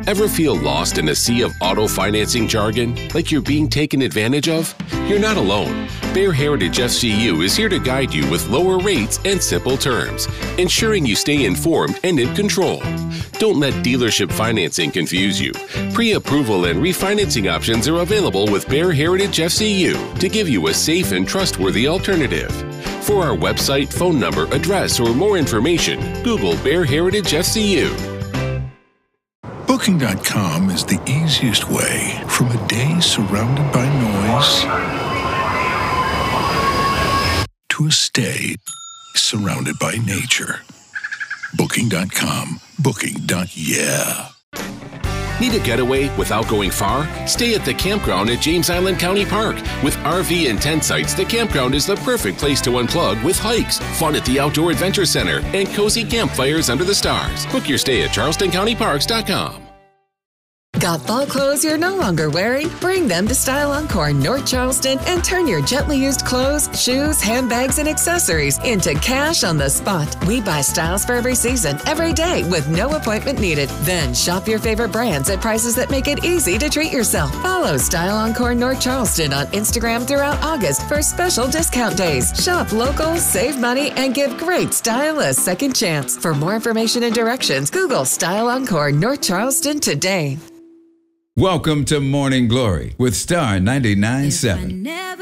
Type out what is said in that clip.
Ever feel lost in a sea of auto financing jargon, like you're being taken advantage of? You're not alone. Bear Heritage FCU is here to guide you with lower rates and simple terms, ensuring you stay informed and in control. Don't let dealership financing confuse you. Pre-approval and refinancing options are available with Bear Heritage FCU to give you a safe and trustworthy alternative. For our website, phone number, address, or more information, Google Bear Heritage FCU. Booking.com is the easiest way from a day surrounded by noise to a stay surrounded by nature. Booking.com. Booking.yeah. Need a getaway without going far? Stay at the campground at James Island County Park. With RV and tent sites, the campground is the perfect place to unplug with hikes, fun at the Outdoor Adventure Center, and cozy campfires under the stars. Book your stay at charlestoncountyparks.com. Got fall clothes you're no longer wearing? Bring them to Style Encore North Charleston and turn your gently used clothes, shoes, handbags, and accessories into cash on the spot. We buy styles for every season, every day, with no appointment needed. Then shop your favorite brands at prices that make it easy to treat yourself. Follow Style Encore North Charleston on Instagram throughout August for special discount days. Shop local, save money, and give great style a second chance. For more information and directions, Google Style Encore North Charleston today. Welcome to Morning Glory with Star 99.7.